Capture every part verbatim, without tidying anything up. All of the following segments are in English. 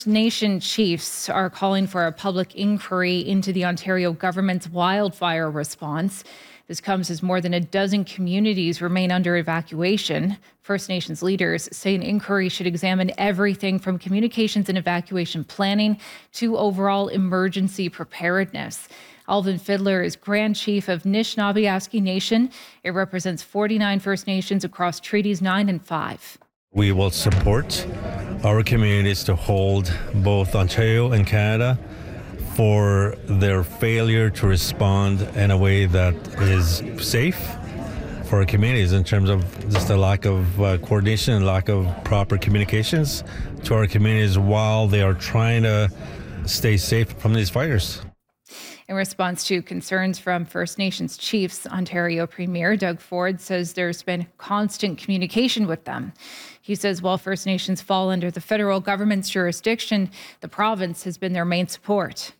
Nation chiefs are calling for a public inquiry into the Ontario government's wildfire response. This comes as more than a dozen communities remain under evacuation. First Nations leaders say an inquiry should examine everything from communications and evacuation planning to overall emergency preparedness. Alvin Fiddler is Grand Chief of Nishnawbe Nation. It represents forty-nine First Nations across Treaties nine and five. We will support our communities to hold both Ontario and Canada for their failure to respond in a way that is safe for our communities in terms of just a lack of uh, coordination and lack of proper communications to our communities while they are trying to stay safe from these fires. In response to concerns from First Nations chiefs, Ontario Premier Doug Ford says there's been constant communication with them. He says while First Nations fall under the federal government's jurisdiction, the province has been their main support.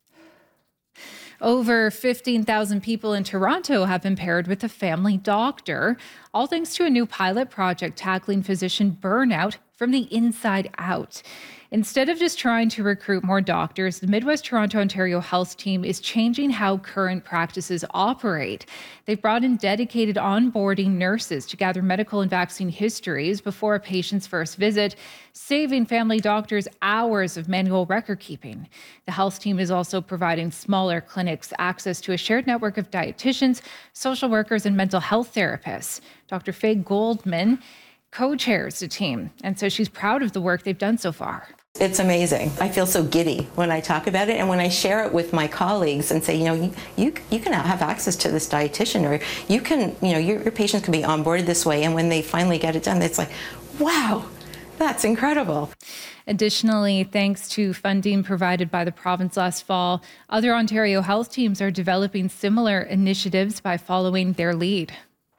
Over fifteen thousand people in Toronto have been paired with a family doctor, all thanks to a new pilot project tackling physician burnout from the inside out. Instead of just trying to recruit more doctors, the Midwest Toronto Ontario Health Team is changing how current practices operate. They've brought in dedicated onboarding nurses to gather medical and vaccine histories before a patient's first visit, saving family doctors hours of manual record keeping. The health team is also providing smaller clinics access to a shared network of dietitians, social workers, and mental health therapists. Doctor Faye Goldman co-chairs the team, and so she's proud of the work they've done so far. It's amazing. I feel so giddy when I talk about it, and when I share it with my colleagues and say, you know, you you, you can have access to this dietitian, or you can, you know, your, your patients can be onboarded this way, and when they finally get it done, it's like, wow, that's incredible. Additionally, thanks to funding provided by the province last fall, other Ontario health teams are developing similar initiatives by following their lead.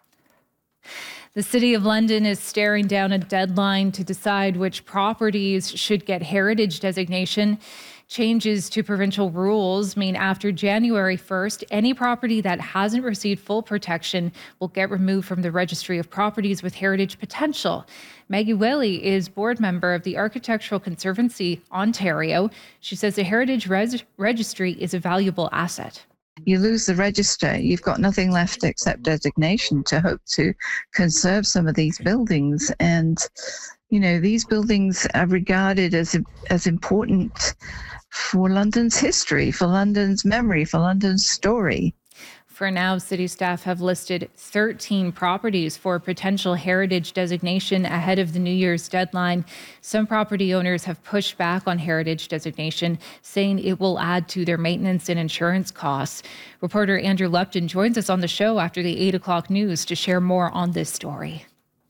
The City of London is staring down a deadline to decide which properties should get heritage designation. Changes to provincial rules mean after January first, any property that hasn't received full protection will get removed from the Registry of Properties with Heritage Potential. Maggie Whaley is board member of the Architectural Conservancy Ontario. She says the Heritage Res- Registry is a valuable asset. You lose the register, you've got nothing left except designation to hope to conserve some of these buildings. And, you know, these buildings are regarded as as important for London's history, for London's memory, for London's story. For now, city staff have listed thirteen properties for potential heritage designation ahead of the New Year's deadline. Some property owners have pushed back on heritage designation, saying it will add to their maintenance and insurance costs. Reporter Andrew Lupton joins us on the show after the eight o'clock news to share more on this story.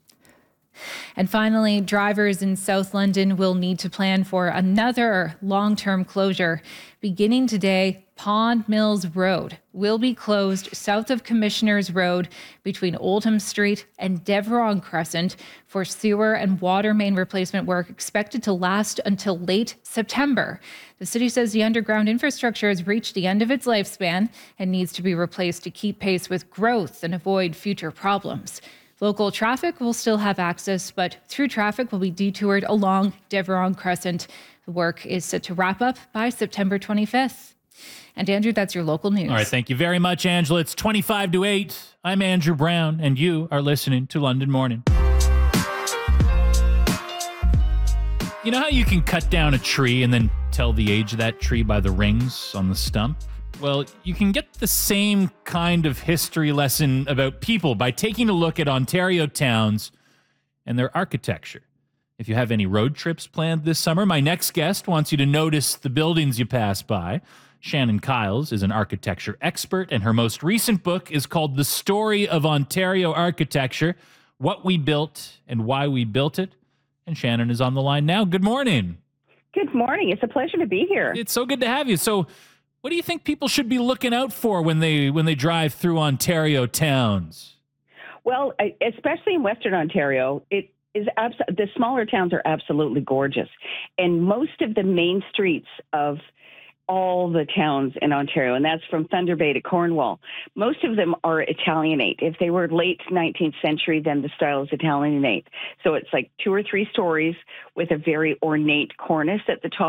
And finally, drivers in South London will need to plan for another long-term closure. Beginning today, Pond Mills Road will be closed south of Commissioners Road between Oldham Street and Deveron Crescent for sewer and water main replacement work expected to last until late September. The city says the underground infrastructure has reached the end of its lifespan and needs to be replaced to keep pace with growth and avoid future problems. Local traffic will still have access, but through traffic will be detoured along Deveron Crescent. The work is set to wrap up by September twenty-fifth. And Andrew, that's your local news. All right, thank you very much, Angela. It's twenty-five to eight. I'm Andrew Brown, and you are listening to London Morning. You know how you can cut down a tree and then tell the age of that tree by the rings on the stump? Well, you can get the same kind of history lesson about people by taking a look at Ontario towns and their architecture. If you have any road trips planned this summer, my next guest wants you to notice the buildings you pass by. Shannon Kyles is an architecture expert, and her most recent book is called The Story of Ontario Architecture, What We Built and Why We Built It. And Shannon is on the line now. Good morning. Good morning. It's a pleasure to be here. It's so good to have you. So, what do you think people should be looking out for when they when they drive through Ontario towns? Well, especially in Western Ontario, it is abs- the smaller towns are absolutely gorgeous, and most of the main streets of all the towns in Ontario, and that's from Thunder Bay to Cornwall. Most of them are Italianate. If they were late nineteenth century, then the style is Italianate. So it's like two or three stories with a very ornate cornice at the top.